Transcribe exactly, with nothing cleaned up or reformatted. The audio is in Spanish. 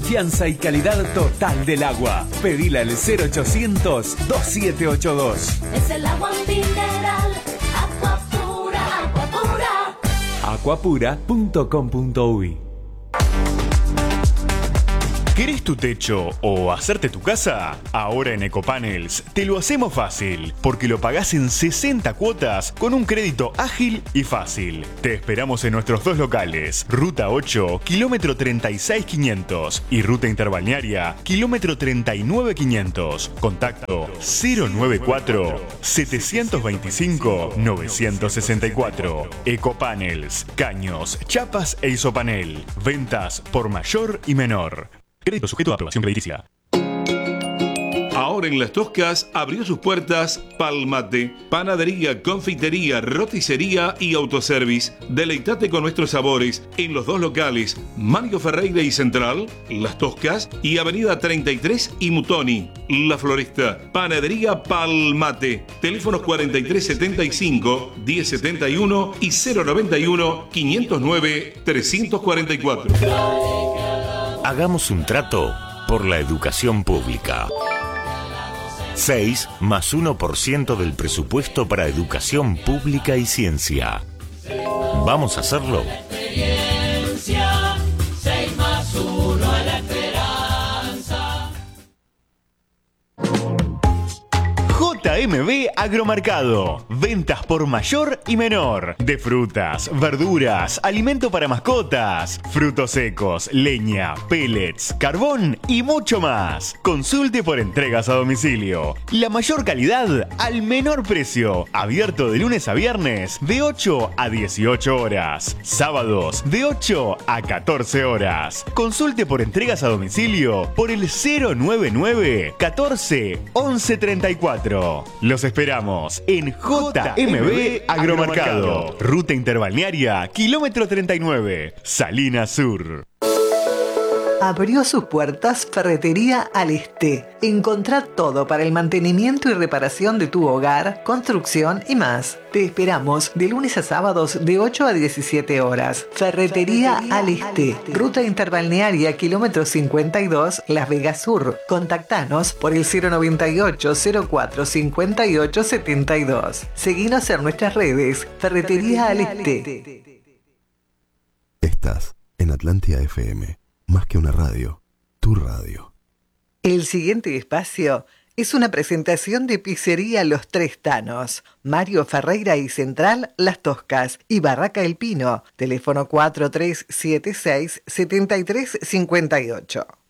confianza y calidad total del agua. Pedila al cero ochocientos, veintisiete ochenta y dos. Es el agua mineral, agua pura, agua pura. Aquapura punto com punto uy. ¿Querés tu techo o hacerte tu casa? Ahora en Ecopanels te lo hacemos fácil, porque lo pagás en sesenta cuotas con un crédito ágil y fácil. Te esperamos en nuestros dos locales, Ruta ocho, kilómetro treinta y seis quinientos y Ruta Interbalnearia, kilómetro treinta y nueve quinientos. Contacto cero noventa y cuatro, setecientos veinticinco, novecientos sesenta y cuatro. Ecopanels, caños, chapas e isopanel. Ventas por mayor y menor. Crédito sujeto a aprobación crediticia. Ahora en Las Toscas abrió sus puertas Palmate, panadería, confitería, roticería y autoservice. Deleitate con nuestros sabores en los dos locales, Mario Ferreira y Central, Las Toscas y Avenida treinta y tres y Mutoni, La Floresta. Panadería Palmate. Teléfonos cuarenta y tres setenta y cinco, diez setenta y uno y cero noventa y uno, quinientos nueve, trescientos cuarenta y cuatro. Hagamos un trato por la educación pública. seis más uno por ciento del presupuesto para educación pública y ciencia. ¿Vamos a hacerlo? seis más uno a la esperanza. J M B Agromercado. Ventas por mayor y menor. De frutas, verduras, alimento para mascotas, frutos secos, leña, pellets, carbón y mucho más. Consulte por entregas a domicilio. La mayor calidad al menor precio. Abierto de lunes a viernes de ocho a dieciocho horas. Sábados de ocho a catorce horas. Consulte por entregas a domicilio por el cero noventa y nueve, catorce, once treinta y cuatro. Los esperamos en J M B Agromercado. Ruta Interbalnearia, kilómetro treinta y nueve, Salinas Sur. Abrió sus puertas Ferretería Al Este. Encontrá todo para el mantenimiento y reparación de tu hogar, construcción y más. Te esperamos de lunes a sábados de ocho a diecisiete horas. Ferretería Al Este. Ruta Interbalnearia, kilómetro cincuenta y dos, Las Vegas Sur. Contactanos por el cero noventa y ocho, cero cuatro, cincuenta y ocho, setenta y dos. Seguinos en nuestras redes. Ferretería Al Este. Estás en Atlántida F M. Más que una radio, tu radio. El siguiente espacio es una presentación de Pizzería Los Tres Tanos, Mario Ferreira y Central Las Toscas y Barraca El Pino, teléfono cuatro tres siete seis, siete tres cinco ocho.